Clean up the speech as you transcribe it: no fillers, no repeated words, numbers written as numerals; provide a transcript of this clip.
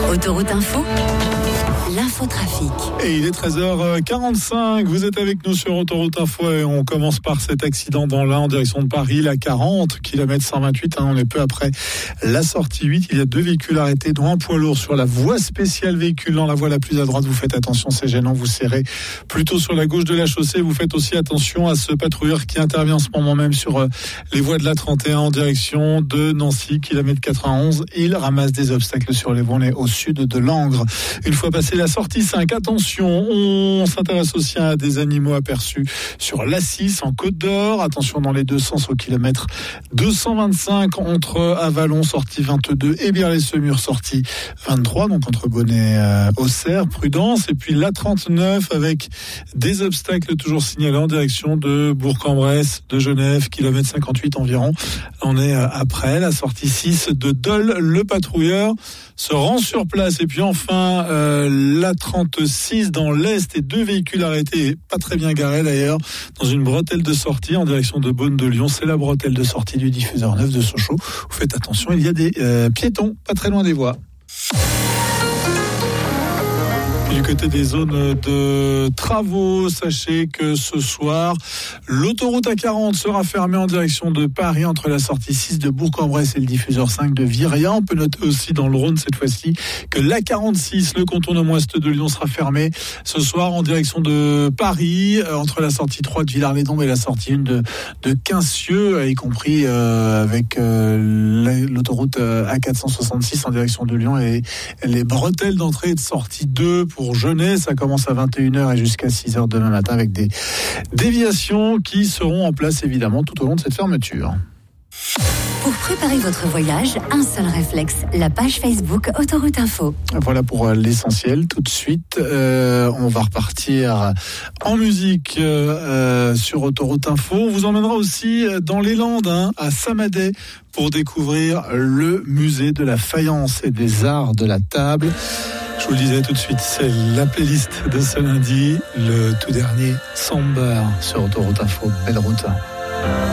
Autoroute Info, l'infotrafic. Et il est 13h45, vous êtes avec nous sur Autoroute Info et on commence par cet accident dans l'Ain en direction de Paris, la 40 km 128, on est peu après la sortie 8, il y a 2 véhicules arrêtés, dont un poids lourd sur la voie spéciale véhicule, dans la voie la plus à droite, vous faites attention, c'est gênant, vous serrez plutôt sur la gauche de la chaussée, vous faites aussi attention à ce patrouilleur qui intervient en ce moment même sur les voies de la 31 en direction de Nancy, kilomètre 91, il ramasse des obstacles sur les voies, on est au sud de Langres. Une fois passé la sortie 5, attention, on s'intéresse aussi à des animaux aperçus sur l'A6 en Côte d'Or. Attention dans les deux sens au kilomètre 225 entre Avallon, sortie 22, et Biarlay-Semur, sortie 23, donc entre Bonnet et Auxerre. Prudence. Et puis la 39 avec des obstacles toujours signalés en direction de Bourg-en-Bresse, de Genève, kilomètre 58 environ. On est après la sortie 6 de Dole. Le patrouilleur se rend sur place. Et puis enfin, la 36 dans l'Est et 2 véhicules arrêtés, pas très bien garés d'ailleurs, dans une bretelle de sortie en direction de Beaune de Lyon. C'est la bretelle de sortie du diffuseur 9 de Sochaux. Vous faites attention, il y a des piétons pas très loin des voies. Du côté des zones de travaux, sachez que ce soir, l'autoroute A40 sera fermée en direction de Paris entre la sortie 6 de Bourg-en-Bresse et le diffuseur 5 de Viriat. On peut noter aussi dans le Rhône cette fois-ci que l'A46, le contournement ouest de Lyon, sera fermé ce soir en direction de Paris entre la sortie 3 de Villars-les-Dombes et la sortie 1 de Quincieux, y compris avec l'autoroute A466 en direction de Lyon et les bretelles d'entrée et de sortie 2 pour Genève. Ça commence à 21h et jusqu'à 6h demain matin avec des déviations qui seront en place évidemment tout au long de cette fermeture. Pour préparer votre voyage, un seul réflexe, la page Facebook Autoroute Info. Voilà pour l'essentiel. Tout de suite, on va repartir en musique sur Autoroute Info. On vous emmènera aussi dans les Landes, à Samadey, pour découvrir le musée de la faïence et des arts de la table. Je vous le disais tout de suite, c'est la playlist de ce lundi, le tout dernier Samba sur Autoroute Info. Belle route.